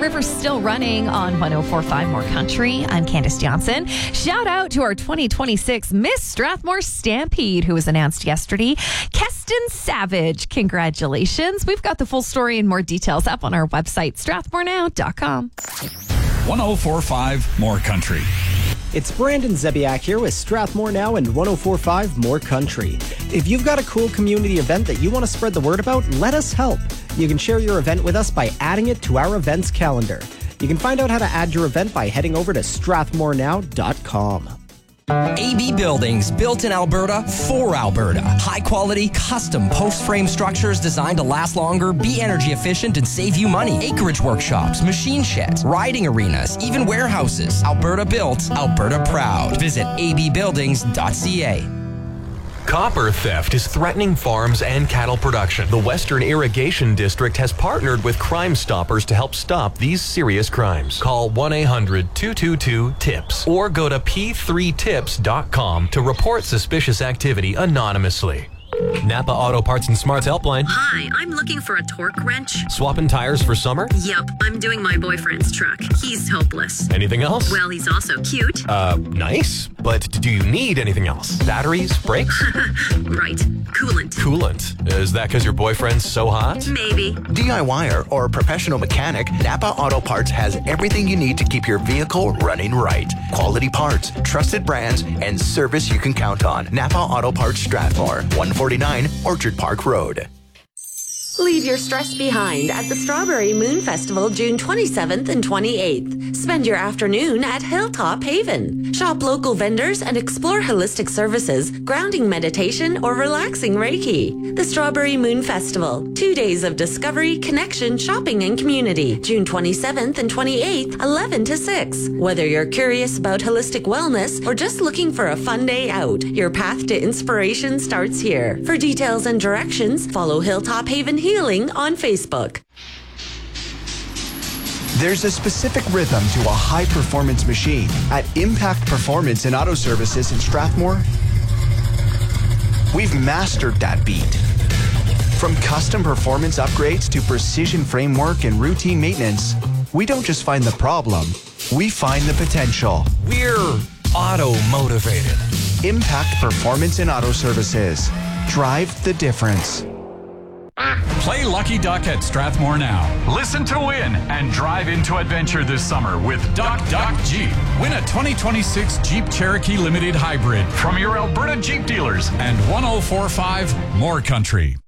River's still running on 104.5 More Country. I'm Candace Johnson. Shout out to our 2026 Miss Strathmore Stampede, who was announced yesterday. Keston Savage, congratulations. We've got the full story and more details up on our website, strathmorenow.com. 104.5 More Country. It's Brandon Zebiak here with Strathmore Now and 104.5 More Country. If you've got a cool community event that you want to spread the word about, let us help. You can share your event with us by adding it to our events calendar. You can find out how to add your event by heading over to strathmorenow.com. AB Buildings, built in Alberta for Alberta. High quality, custom post frame structures designed to last longer, be energy efficient, and save you money. Acreage workshops, machine sheds, riding arenas, even warehouses. Alberta built, Alberta proud. Visit abbuildings.ca. Copper theft is threatening farms and cattle production. The Western Irrigation District has partnered with Crime Stoppers to help stop these serious crimes. Call 1-800-222-TIPS or go to p3tips.com to report suspicious activity anonymously. Napa Auto Parts and Smarts Helpline. Hi, I'm looking for a torque wrench. Swapping tires for summer? Yep, I'm doing my boyfriend's truck. He's hopeless. Anything else? Well, he's also cute. Nice. But do you need anything else? Batteries? Brakes? Right. Coolant. Coolant. Is that because your boyfriend's so hot? Maybe. DIYer or professional mechanic, Napa Auto Parts has everything you need to keep your vehicle running right. Quality parts, trusted brands, and service you can count on. Napa Auto Parts Strathmore, 149 Orchard Park Road. Leave your stress behind at the Strawberry Moon Festival June 27th and 28th. Spend your afternoon at Hilltop Haven. Shop local vendors and explore holistic services, grounding meditation, or relaxing Reiki. The Strawberry Moon Festival. 2 days of discovery, connection, shopping, and community. June 27th and 28th, 11 to 6. Whether you're curious about holistic wellness or just looking for a fun day out, your path to inspiration starts here. For details and directions, follow Hilltop Haven Healing on Facebook. There's a specific rhythm to a high-performance machine. At Impact Performance and Auto Services in Strathmore, we've mastered that beat. From custom performance upgrades to precision framework and routine maintenance, we don't just find the problem, we find the potential. We're auto-motivated. Impact Performance and Auto Services. Drive the difference. Play Lucky Duck at Strathmore Now. Listen to win and drive into adventure this summer with Duck Jeep. Win a 2026 Jeep Cherokee Limited Hybrid from your Alberta Jeep dealers and 104.5 More Country.